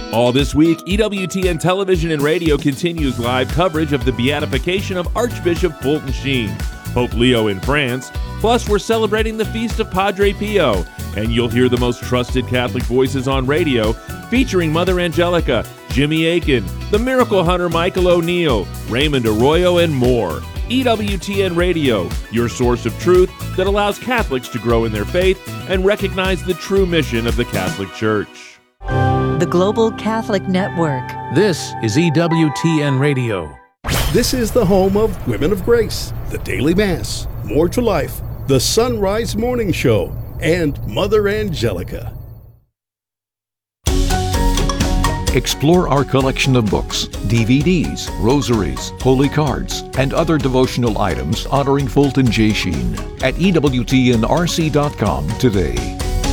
All this week, EWTN Television and Radio continues live coverage of the beatification of Archbishop Fulton Sheen, Pope Leo in France. Plus, we're celebrating the feast of Padre Pio, and you'll hear the most trusted Catholic voices on radio, featuring Mother Angelica, Jimmy Akin, the Miracle Hunter Michael O'Neill, Raymond Arroyo, and more. EWTN Radio, your source of truth that allows Catholics to grow in their faith and recognize the true mission of the Catholic Church. The Global Catholic Network. This is EWTN Radio. This is the home of Women of Grace, the Daily Mass, More to Life, the Sunrise Morning Show, and Mother Angelica. Explore our collection of books, DVDs, rosaries, holy cards, and other devotional items honoring Fulton J. Sheen at EWTNRC.com today.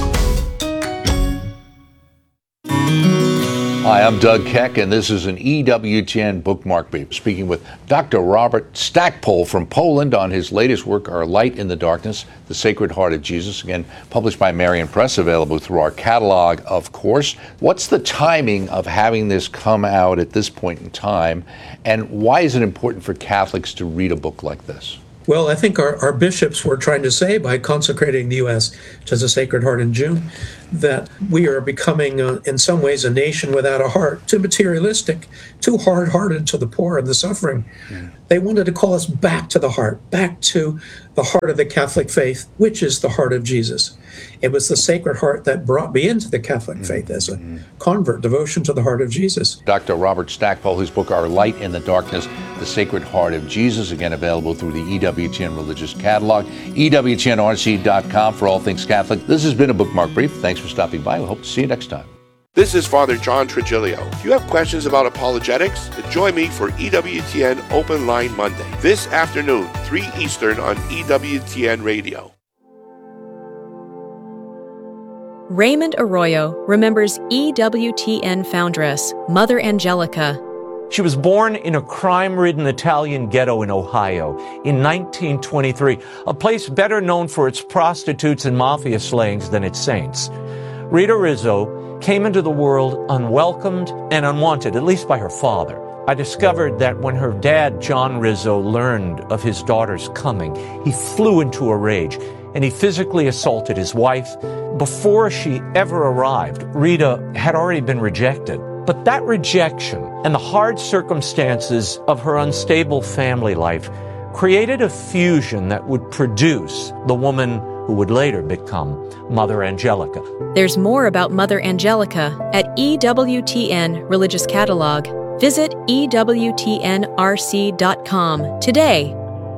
Hi, I'm Doug Keck, and this is an EWTN Bookmark Brief, speaking with Dr. Robert Stackpole from Poland on his latest work, Our Light in the Darkness, The Sacred Heart of Jesus, again, published by Marian Press, available through our catalog, of course. What's the timing of having this come out at this point in time, and why is it important for Catholics to read a book like this? Well, I think our bishops were trying to say, by consecrating the U.S. to the Sacred Heart in June, that we are becoming, in some ways, a nation without a heart, too materialistic, too hard-hearted to the poor and the suffering. Yeah. They wanted to call us back to the heart, back to the heart of the Catholic faith, which is the heart of Jesus. It was the Sacred Heart that brought me into the Catholic faith as a convert, devotion to the heart of Jesus. Dr. Robert Stackpole, whose book, Our Light in the Darkness, The Sacred Heart of Jesus, again available through the EWTN Religious Catalog, EWTNRC.com for all things Catholic. This has been a Bookmark Brief. Thanks for stopping by. We hope to see you next time. This is Father John Trigilio. If you have questions about apologetics, join me for EWTN Open Line Monday, this afternoon, 3 Eastern on EWTN Radio. Raymond Arroyo remembers EWTN foundress, Mother Angelica. She was born in a crime-ridden Italian ghetto in Ohio in 1923, a place better known for its prostitutes and mafia slayings than its saints. Rita Rizzo came into the world unwelcomed and unwanted, at least by her father. I discovered that when her dad, John Rizzo, learned of his daughter's coming, he flew into a rage and he physically assaulted his wife. Before she ever arrived, Rita had already been rejected. But that rejection and the hard circumstances of her unstable family life created a fusion that would produce the woman who would later become Mother Angelica. There's more about Mother Angelica at EWTN Religious Catalog. Visit EWTNRC.com today.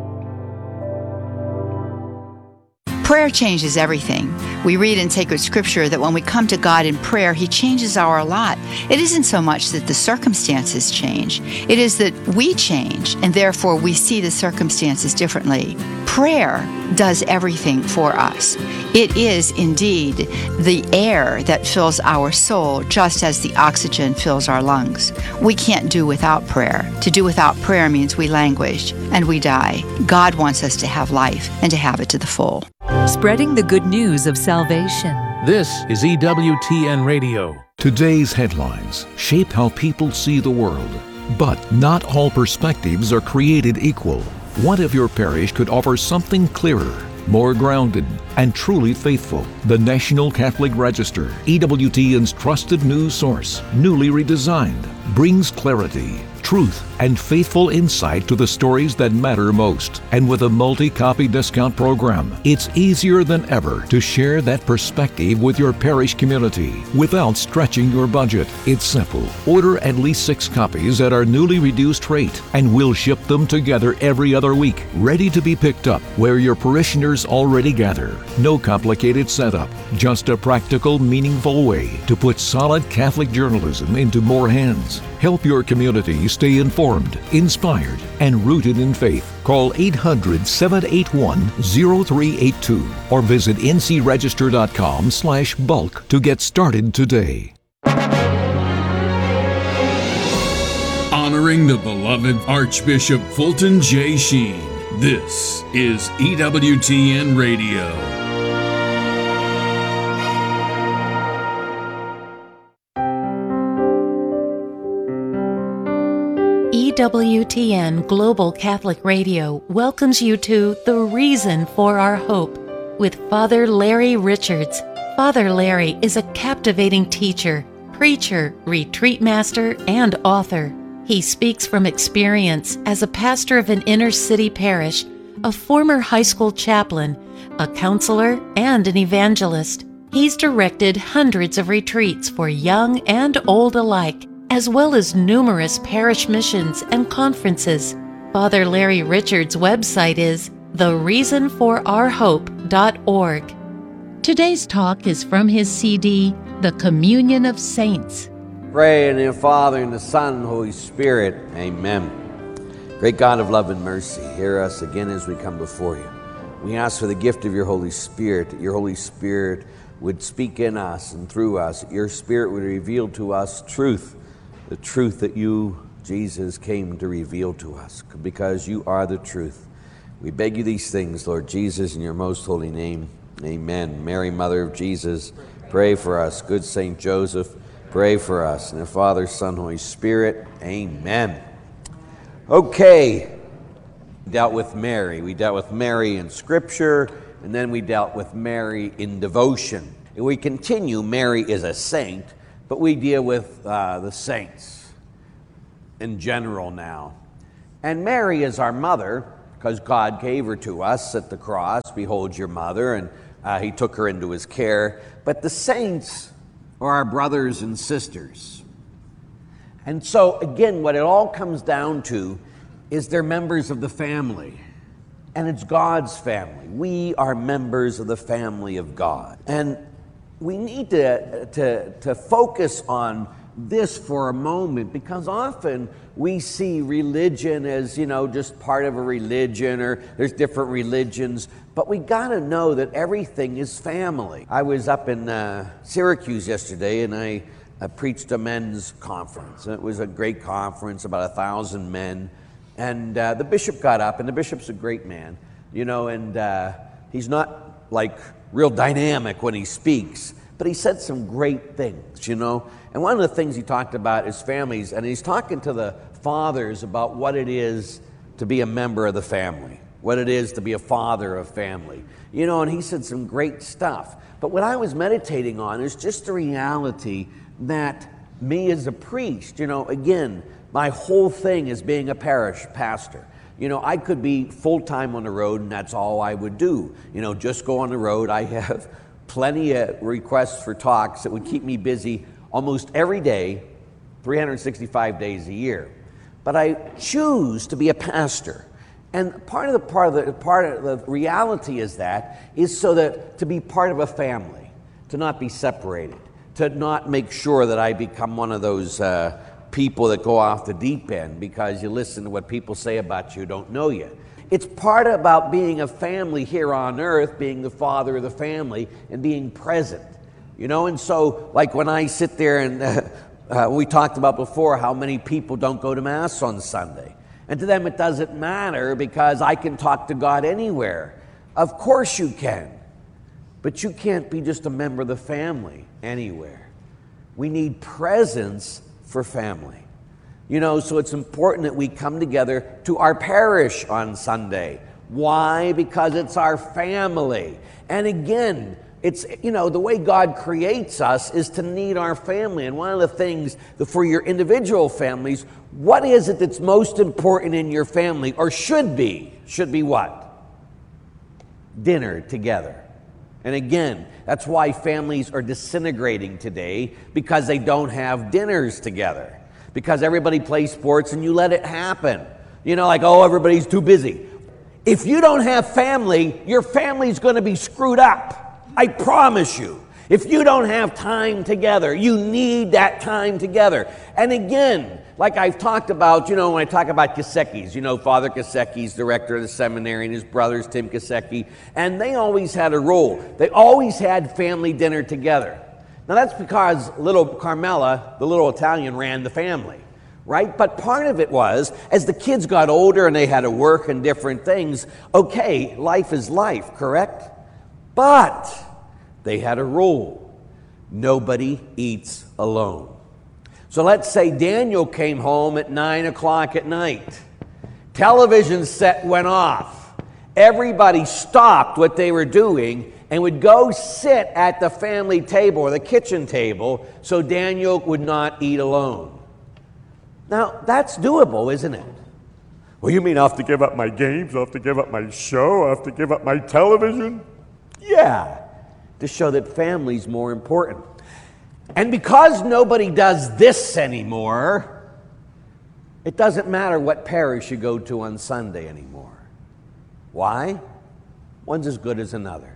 Prayer changes everything. We read in sacred scripture that when we come to God in prayer, He changes our lot. It isn't so much that the circumstances change. It is that we change, and therefore we see the circumstances differently. Prayer does everything for us. It is indeed the air that fills our soul, just as the oxygen fills our lungs. We can't do without prayer. To do without prayer means we languish and we die. God wants us to have life and to have it to the full. Spreading the good news of salvation. This is EWTN Radio. Today's headlines shape how people see the world. But not all perspectives are created equal. What if your parish could offer something clearer, more grounded, and truly faithful? The National Catholic Register, EWTN's trusted news source, newly redesigned, brings clarity, truth, and faithful insight to the stories that matter most. And with a multi-copy discount program, it's easier than ever to share that perspective with your parish community without stretching your budget. It's simple. Order at least 6 copies at our newly reduced rate, and we'll ship them together every other week, ready to be picked up where your parishioners already gather. No complicated setup, just a practical, meaningful way to put solid Catholic journalism into more hands. Help your community stay informed, inspired, and rooted in faith. Call 800-781-0382 or visit ncregister.com/bulk to get started today. Honoring the beloved Archbishop Fulton J. Sheen. This is EWTN Radio. EWTN Global Catholic Radio welcomes you to The Reason for Our Hope with Father Larry Richards. Father Larry is a captivating teacher, preacher, retreat master, and author. He speaks from experience as a pastor of an inner-city parish, a former high school chaplain, a counselor, and an evangelist. He's directed hundreds of retreats for young and old alike, as well as numerous parish missions and conferences. Father Larry Richards' website is thereasonforourhope.org. Today's talk is from his CD, The Communion of Saints. Pray in the Father, and the Son, and the Holy Spirit. Amen. Great God of love and mercy, hear us again as we come before you. We ask for the gift of your Holy Spirit, that your Holy Spirit would speak in us and through us, that your Spirit would reveal to us truth, the truth that you, Jesus, came to reveal to us, because you are the truth. We beg you these things, Lord Jesus, in your most holy name. Amen. Mary, Mother of Jesus, pray for us. Good Saint Joseph, pray for us. And the Father, Son, Holy Spirit, amen. Okay, we dealt with Mary. We dealt with Mary in Scripture, and then we dealt with Mary in devotion. And we continue, Mary is a saint, but we deal with the saints in general now. And Mary is our mother, because God gave her to us at the cross. Behold your mother, and he took her into his care. But the saints are our brothers and sisters. And so, again, what it all comes down to is they're members of the family. And it's God's family. We are members of the family of God. And we need to focus on this for a moment, because often we see religion as, just part of a religion, or there's different religions, but we got to know that everything is family. I was up in Syracuse yesterday, and I preached a men's conference. It was a great conference, about 1,000 men, and the bishop got up, and the bishop's a great man, and he's not like real dynamic when he speaks, but he said some great things, And one of the things he talked about is families, and he's talking to the fathers about what it is to be a member of the family, what it is to be a father of family, and he said some great stuff. But what I was meditating on is just the reality that me as a priest, again, my whole thing is being a parish pastor. I could be full-time on the road, and that's all I would do. Just go on the road. I have plenty of requests for talks that would keep me busy almost every day, 365 days a year. But I choose to be a pastor. And part of the reality is so that to be part of a family, to not be separated, to not make sure that I become one of those people that go off the deep end because you listen to what people say about you, don't know you. It's part about being a family here on earth, being the father of the family and being present, and so like when I sit there and we talked about before how many people don't go to Mass on Sunday, and to them it doesn't matter because I can talk to God anywhere. Of course you can, but you can't be just a member of the family anywhere. We need presence for family. So it's important that we come together to our parish on Sunday. Why? Because it's our family. And again, it's, the way God creates us is to need our family. And one of the things for your individual families, what is it that's most important in your family, or should be? Should be what? Dinner together. And again, that's why families are disintegrating today, because they don't have dinners together. Because everybody plays sports and you let it happen. Everybody's too busy. If you don't have family, your family's going to be screwed up. I promise you. If you don't have time together, you need that time together. And again, like I've talked about, when I talk about Kosecki's, Father Kosecki's director of the seminary and his brothers, Tim Kosecki, and they always had a role. They always had family dinner together. Now that's because little Carmela, the little Italian, ran the family, right? But part of it was, as the kids got older and they had to work and different things, okay, life is life, correct? But they had a rule. Nobody eats alone. So let's say Daniel came home at 9 o'clock at night. Television set went off. Everybody stopped what they were doing and would go sit at the family table or the kitchen table so Daniel would not eat alone. Now, that's doable, isn't it? Well, you mean I have to give up my games? I have to give up my show? I have to give up my television? Yeah, to show that family's more important. And because nobody does this anymore, it doesn't matter what parish you go to on Sunday anymore. Why? One's as good as another.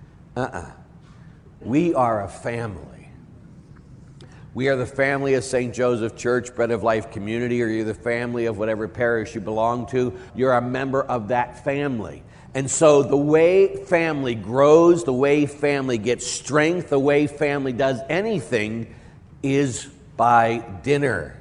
We are a family. We are the family of St. Joseph Church, Bread of Life Community, or you're the family of whatever parish you belong to. You're a member of that family. And so the way family grows, the way family gets strength, the way family does anything is by dinner.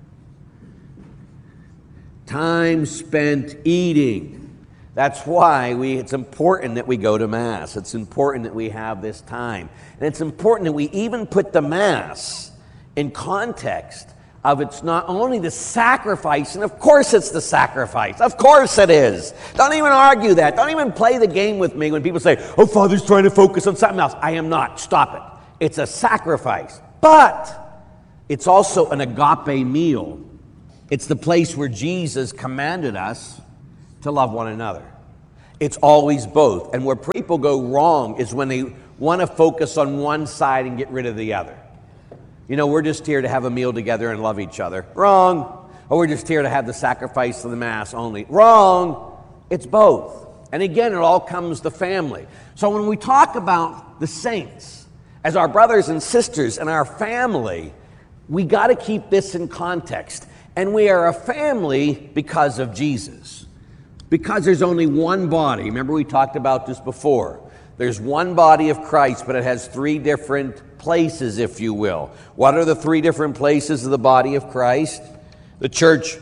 Time spent eating. That's why it's important that we go to Mass. It's important that we have this time. And it's important that we even put the Mass in context of it's not only the sacrifice, and of course it's the sacrifice. Of course it is. Don't even argue that. Don't even play the game with me when people say, oh, Father's trying to focus on something else. I am not. Stop it. It's a sacrifice. But it's also an agape meal. It's the place where Jesus commanded us to love one another. It's always both. And where people go wrong is when they want to focus on one side and get rid of the other. You know, we're just here to have a meal together and love each other. Wrong. Or we're just here to have the sacrifice of the Mass only. Wrong. It's both. And again, it all comes to family. So when we talk about the saints as our brothers and sisters and our family, we got to keep this in context. And we are a family because of Jesus. Because there's only one body. Remember we talked about this before. There's one body of Christ, but it has three different places, if you will. What are the three different places of the body of Christ? The church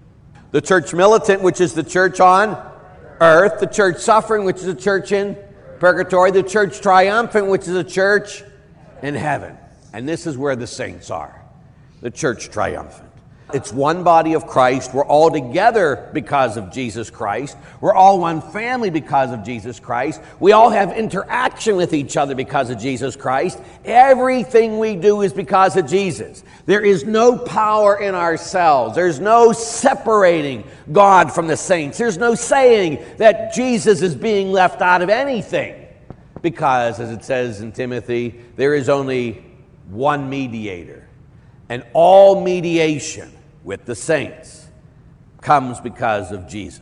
militant, which is the church on earth. The church suffering, which is the church in purgatory. The church triumphant, which is a church in heaven. And this is where the saints are. The church triumphant. It's one body of Christ. We're all together because of Jesus Christ. We're all one family because of Jesus Christ. We all have interaction with each other because of Jesus Christ. Everything we do is because of Jesus. There is no power in ourselves. There's no separating God from the saints. There's no saying that Jesus is being left out of anything. Because, as it says in Timothy, there is only one mediator. And all mediation with the saints comes because of Jesus.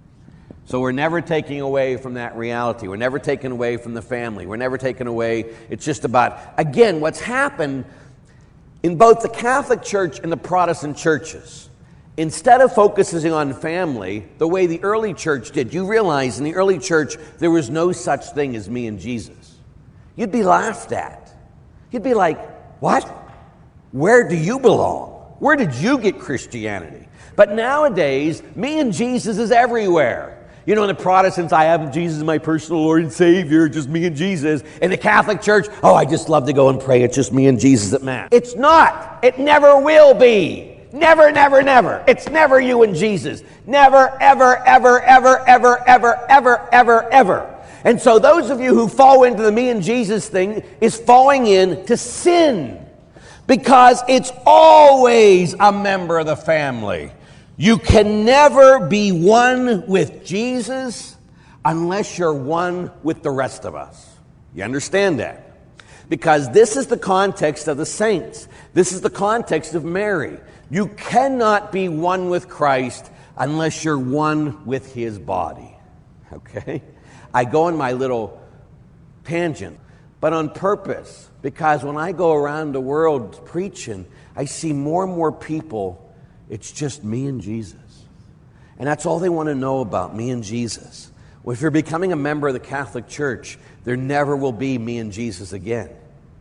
So we're never taking away from that reality. We're never taking away from the family. We're never taking away. It's just about, again, what's happened in both the Catholic Church and the Protestant churches. Instead of focusing on family the way the early church did, you realize in the early church there was no such thing as me and Jesus. You'd be laughed at. You'd be like, what? Where do you belong? Where did you get Christianity? But nowadays, me and Jesus is everywhere. You know, in the Protestants, I have Jesus as my personal Lord and Savior, just me and Jesus. In the Catholic Church, oh, I just love to go and pray. It's just me and Jesus at Mass. It's not. It never will be. Never, never, never. It's never you and Jesus. Never, ever, ever, ever, ever, ever, ever, ever, ever. And so those of you who fall into the me and Jesus thing is falling into sin. Because it's always a member of the family. You can never be one with Jesus unless you're one with the rest of us. You understand that? Because this is the context of the saints. This is the context of Mary. You cannot be one with Christ unless you're one with his body. Okay? I go on my little tangent, but on purpose. Because when I go around the world preaching, I see more and more people, it's just me and Jesus. And that's all they want to know about, me and Jesus. Well, if you're becoming a member of the Catholic Church, there never will be me and Jesus again.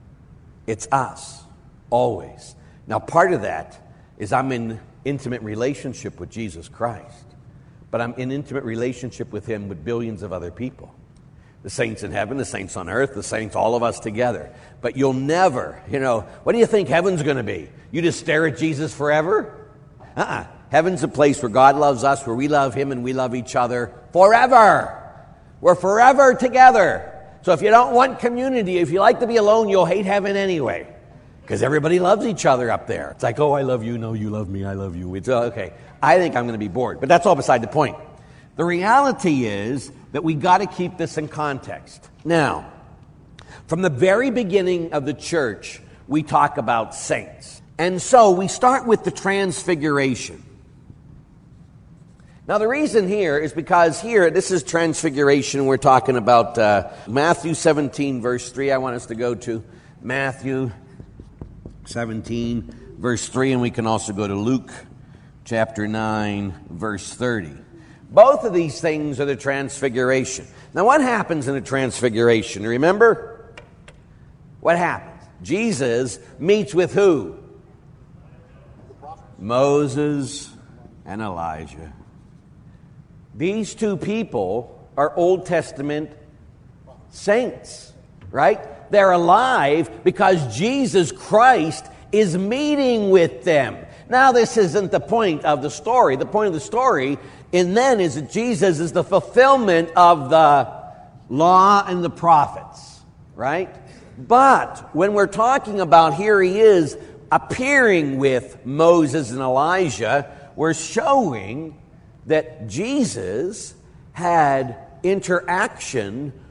It's us, always. Now, part of that is I'm in intimate relationship with Jesus Christ. But I'm in intimate relationship with him with billions of other people. The saints in heaven, the saints on earth, the saints, all of us together. But you'll never, what do you think heaven's going to be? You just stare at Jesus forever? Heaven's a place where God loves us, where we love Him and we love each other forever. We're forever together. So if you don't want community, if you like to be alone, you'll hate heaven anyway. Because everybody loves each other up there. It's like, oh, I love you. No, you love me. I love you. It's okay. I think I'm going to be bored. But that's all beside the point. The reality is that we got to keep this in context. Now, from the very beginning of the church, we talk about saints. And so we start with the transfiguration. Now, the reason here is because here, this is transfiguration. We're talking about Matthew 17, verse 3. I want us to go to Matthew 17, verse 3, and we can also go to Luke chapter 9, verse 30. Both of these things are the transfiguration. Now, what happens in the transfiguration? Remember? What happens? Jesus meets with who? Moses and Elijah. These two people are Old Testament saints, right? They're alive because Jesus Christ is meeting with them. Now, this isn't the point of the story. The point of the story is that Jesus is the fulfillment of the law and the prophets, right? But when we're talking about here he is appearing with Moses and Elijah, we're showing that Jesus had interaction